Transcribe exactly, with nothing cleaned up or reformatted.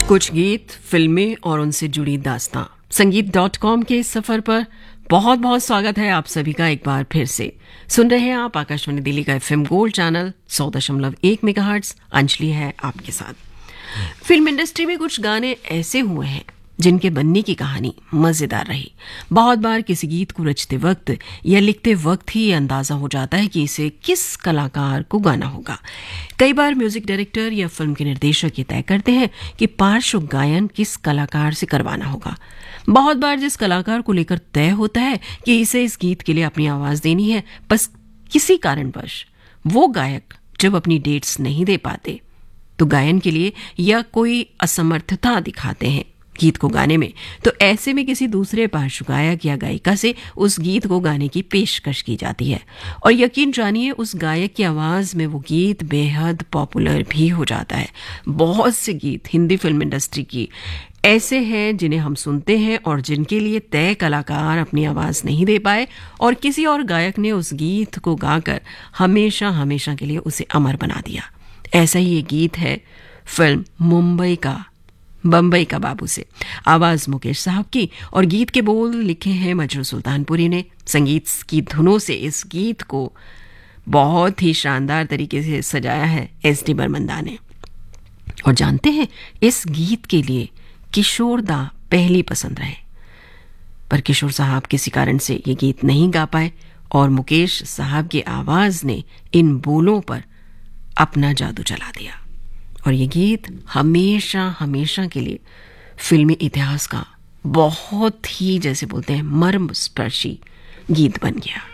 कुछ गीत, फिल्में और उनसे जुड़ी दास्तां। संगीत डॉट कॉम के इस सफर पर बहुत बहुत स्वागत है आप सभी का एक बार फिर से। सुन रहे हैं आप आकाशवाणी दिल्ली का एफएम गोल्ड चैनल सौ दशमलव एक मेगाहर्ट्ज। अंजलि है आपके साथ। फिल्म इंडस्ट्री में कुछ गाने ऐसे हुए हैं जिनके बनने की कहानी मजेदार रही। बहुत बार किसी गीत को रचते वक्त या लिखते वक्त ही ये अंदाजा हो जाता है कि इसे किस कलाकार को गाना होगा। कई बार म्यूजिक डायरेक्टर या फिल्म के निर्देशक ये तय करते हैं कि पार्श्व गायन किस कलाकार से करवाना होगा। बहुत बार जिस कलाकार को लेकर तय होता है कि इसे इस गीत के लिए अपनी आवाज देनी है, बस किसी कारणवश वो गायक जब अपनी डेट्स नहीं दे पाते तो गायन के लिए या कोई असमर्थता दिखाते हैं गीत को गाने में, तो ऐसे में किसी दूसरे पार्श्व गायक या गायिका से उस गीत को गाने की पेशकश की जाती है। और यकीन जानिए उस गायक की आवाज में वो गीत बेहद पॉपुलर भी हो जाता है। बहुत से गीत हिंदी फिल्म इंडस्ट्री की ऐसे हैं जिन्हें हम सुनते हैं और जिनके लिए तय कलाकार अपनी आवाज नहीं दे पाए और किसी और गायक ने उस गीत को गाकर हमेशा हमेशा के लिए उसे अमर बना दिया। ऐसा ही ये गीत है फिल्म मुंबई का बंबई का बाबू से। आवाज मुकेश साहब की और गीत के बोल लिखे हैं मजरू सुल्तानपुरी ने। संगीत की धुनों से इस गीत को बहुत ही शानदार तरीके से सजाया है एस डी बर्मंदा ने। और जानते हैं इस गीत के लिए किशोर दा पहली पसंद रहे, पर किशोर साहब किसी कारण से ये गीत नहीं गा पाए और मुकेश साहब की आवाज ने इन बोलों पर अपना जादू चला दिया और ये गीत हमेशा हमेशा के लिए फिल्मी इतिहास का बहुत ही, जैसे बोलते हैं, मर्म स्पर्शी गीत बन गया।